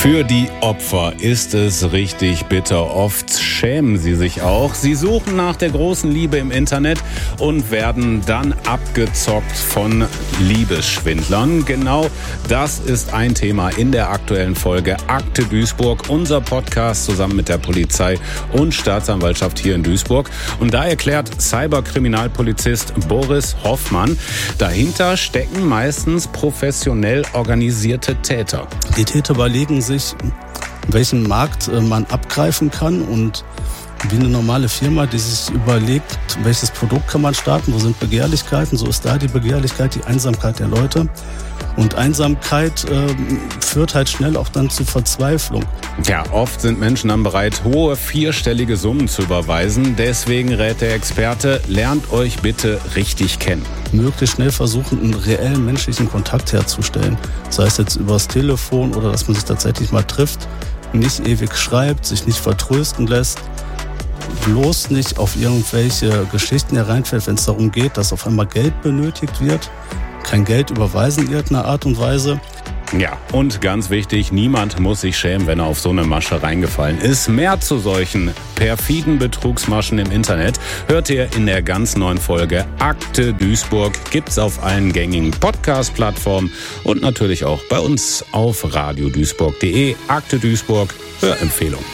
Für die Opfer ist es richtig bitter. Oft schämen sie sich auch. Sie suchen nach der großen Liebe im Internet und werden dann abgezockt von Liebesschwindlern. Genau das ist ein Thema in der aktuellen Folge Akte Duisburg, unser Podcast zusammen mit der Polizei und Staatsanwaltschaft hier in Duisburg. Und da erklärt Cyberkriminalpolizist Boris Hoffmann, dahinter stecken meistens professionell organisierte Täter. Die Täter überlegen sich, welchen Markt man abgreifen kann und wie eine normale Firma, die sich überlegt, welches Produkt kann man starten, wo sind Begehrlichkeiten, so ist da die Begehrlichkeit, die Einsamkeit der Leute. Und Einsamkeit führt halt schnell auch dann zu Verzweiflung. Ja, oft sind Menschen dann bereit, hohe vierstellige Summen zu überweisen. Deswegen rät der Experte, lernt euch bitte richtig kennen. Möglichst schnell versuchen, einen reellen menschlichen Kontakt herzustellen. Sei es jetzt übers Telefon oder dass man sich tatsächlich mal trifft, nicht ewig schreibt, sich nicht vertrösten lässt, bloß nicht auf irgendwelche Geschichten hereinfällt, wenn es darum geht, dass auf einmal Geld benötigt wird. Kein Geld überweisen in irgendeiner Art und Weise. Ja, und ganz wichtig, niemand muss sich schämen, wenn er auf so eine Masche reingefallen ist. Mehr zu solchen perfiden Betrugsmaschen im Internet hört ihr in der ganz neuen Folge Akte Duisburg. Gibt's auf allen gängigen Podcast-Plattformen und natürlich auch bei uns auf radioduisburg.de. Akte Duisburg, Hörempfehlung.